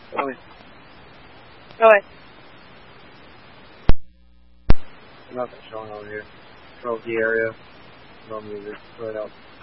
Go ahead. Go ahead. Nothing showing over here. Control the area. No music. Go ahead out.